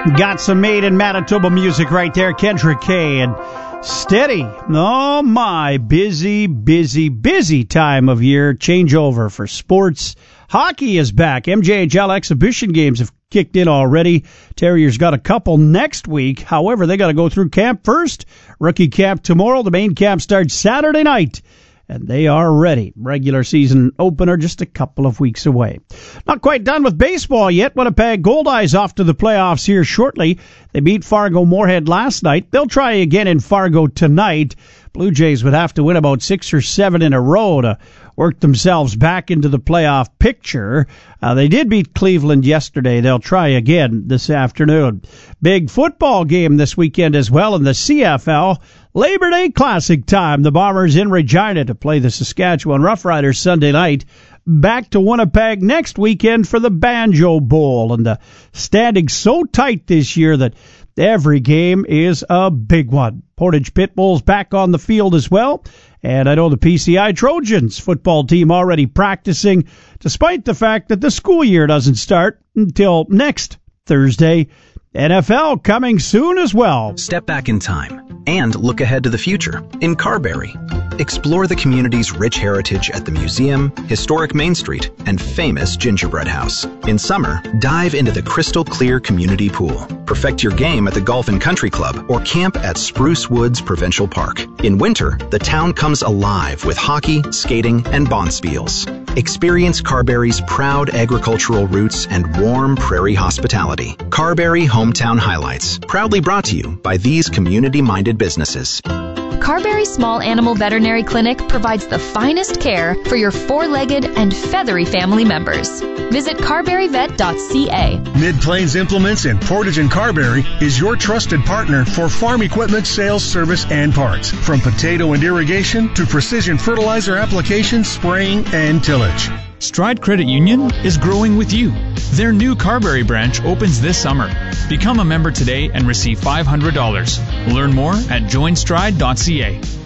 Got some made in Manitoba music right there. Kendra Kay and Steady. Oh my, busy time of year. Changeover for sports. Hockey is back. MJHL exhibition games have kicked in already. Terriers got a couple next week. However, they got to go through camp first. Rookie camp tomorrow. The main camp starts Saturday night. And they are ready. Regular season opener just a couple of weeks away. Not quite done with baseball yet. Winnipeg Goldeyes off to the playoffs here shortly. They beat Fargo Moorhead last night. They'll try again in Fargo tonight. Blue Jays would have to win about 6 or 7 in a row to work themselves back into the playoff picture. They did beat Cleveland yesterday. They'll try again this afternoon. Big football game this weekend as well in the CFL. Labor Day Classic time. The Bombers in Regina to play the Saskatchewan Roughriders Sunday night. Back to Winnipeg next weekend for the Banjo Bowl. And the standings so tight this year that every game is a big one. Portage Pitbulls back on the field as well. And I know the PCI Trojans football team already practicing, despite the fact that the school year doesn't start until next Thursday. NFL coming soon as well. Step back in time and look ahead to the future in Carberry. Explore the community's rich heritage at the museum, historic Main Street, and famous gingerbread house. In summer, dive into the crystal clear community pool. Perfect your game at the Golf and Country Club or camp at Spruce Woods Provincial Park. In winter, the town comes alive with hockey, skating, and bonspiels. Experience Carberry's proud agricultural roots and warm prairie hospitality. Carberry Hometown Highlights, proudly brought to you by these community-minded businesses. Carberry Small Animal Veterinary Clinic provides the finest care for your four-legged and feathery family members. Visit carberryvet.ca. Mid-Plains Implements in Portage and Carberry is your trusted partner for farm equipment sales, service, and parts. From potato and irrigation to precision fertilizer application, spraying, and tillage. Stride Credit Union is growing with you. Their new Carberry branch opens this summer. Become a member today and receive $500. Learn more at joinstride.ca.